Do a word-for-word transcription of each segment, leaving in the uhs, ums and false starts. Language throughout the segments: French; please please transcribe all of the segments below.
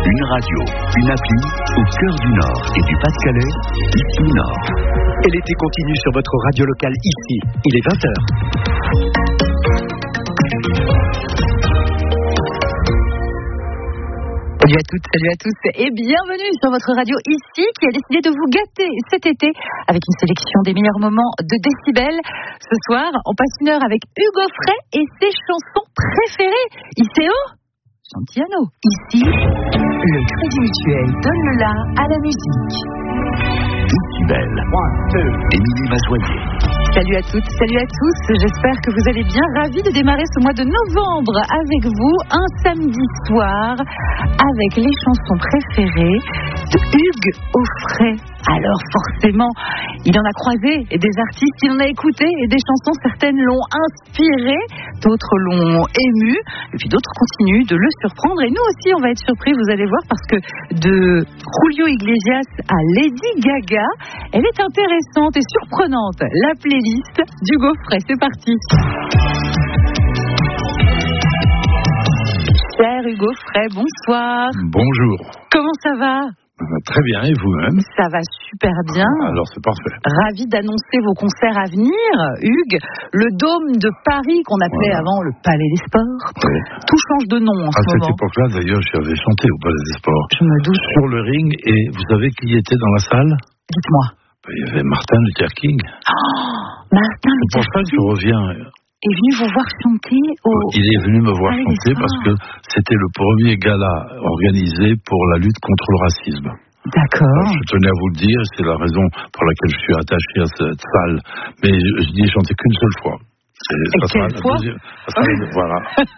Une radio, une appli, au cœur du Nord et du Pas-de-Calais, ici Nord. Et l'été continue sur votre radio locale ici. Il est vingt heures. Salut à toutes, salut à tous et bienvenue sur votre radio ici qui a décidé de vous gâter cet été avec une sélection des meilleurs moments de décibels. Ce soir, on passe une heure avec Hugo Frey et ses chansons préférées. Icéo, Chantiano. Ici, le Crédit Mutuel donne le la à la musique. Décibels. Émilie Mazoyer. Salut à toutes, salut à tous. J'espère que vous allez bien. Ravis de démarrer ce mois de novembre avec vous, un samedi soir, avec les chansons préférées de Hugues Aufray. Alors forcément, il en a croisé et des artistes, il en a écouté et des chansons, certaines l'ont inspiré, d'autres l'ont ému, et puis d'autres continuent de le surprendre. Et nous aussi, on va être surpris, vous allez voir, parce que de Julio Iglesias à Lady Gaga, elle est intéressante et surprenante. La playlist d'Hugo Aufray, c'est parti. Cher Hugo Aufray, bonsoir. Bonjour. Comment ça va ? Très bien, et vous-même ? Ça va super bien. Alors c'est parfait. Ravi d'annoncer vos concerts à venir, Hugues. Le Dôme de Paris, qu'on appelait voilà. avant le Palais des Sports. Oui. Tout change de nom en à ce moment. À cette époque-là, d'ailleurs, j'avais chanté au Palais des Sports. Je me doute. Sur le ring, et vous savez qui était dans la salle ? Dites-moi. Il y avait Martin Luther King. Oh, Martin Luther King. C'est pour ça que je reviens... est venu vous voir chanter au... Il est venu me voir Allez, chanter parce que c'était le premier gala organisé pour la lutte contre le racisme. D'accord. Alors, je tenais à vous le dire, c'est la raison pour laquelle je suis attaché à cette salle. Mais je, je n'y ai chanté qu'une seule fois. Et, Et quelle fois deuxième, ça, sera, voilà.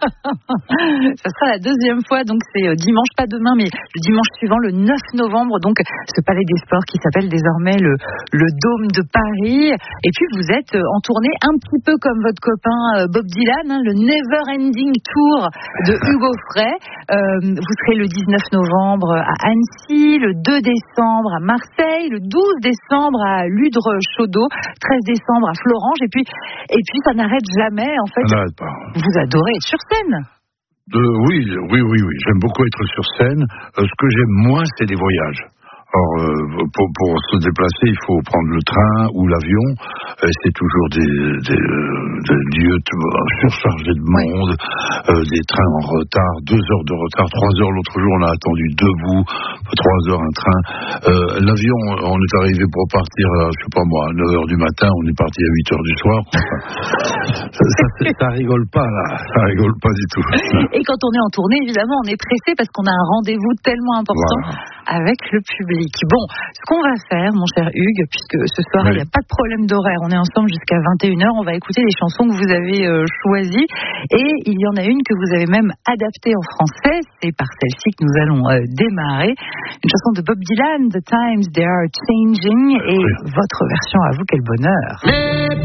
ça sera la deuxième fois, donc c'est dimanche, pas demain, mais le dimanche suivant, le neuf novembre, donc ce Palais des Sports qui s'appelle désormais le, le Dôme de Paris. Et puis vous êtes en tournée un petit peu comme votre copain Bob Dylan, hein, le Never Ending Tour de Hugo Aufray. Euh, vous serez le dix-neuf novembre à Annecy, le deux décembre à Marseille, le douze décembre à Ludre-Chaudeau, treize décembre à Florange, et puis, et puis ça n'arrête jamais, en fait. Ça n'arrête pas. Vous adorez être sur scène. Euh, oui, oui, oui, oui. J'aime beaucoup être sur scène. Euh, ce que j'aime moins, c'est les voyages. Or, euh, pour, pour se déplacer, il faut prendre le train ou l'avion. Et c'est toujours des, des, des lieux surchargés de monde, oui. euh, des trains en retard, deux heures de retard, trois heures l'autre jour, on a attendu debout, trois heures un train. Euh, l'avion, on est arrivé pour partir, à, je sais pas moi, à neuf heures du matin, on est parti à huit heures du soir. ça, ça, ça rigole pas, là. Ça rigole pas du tout. Et quand on est en tournée, évidemment, on est pressé parce qu'on a un rendez-vous tellement important voilà. avec le public. Bon, ce qu'on va faire, mon cher Hugues, puisque ce soir, il oui. n'y a pas de problème d'horaire, on est ensemble jusqu'à vingt et une heures, on va écouter les chansons que vous avez euh, choisies, et il y en a une que vous avez même adaptée en français, c'est par celle-ci que nous allons euh, démarrer, une chanson de Bob Dylan, The Times They Are Changing, et oui. votre version à vous, quel bonheur.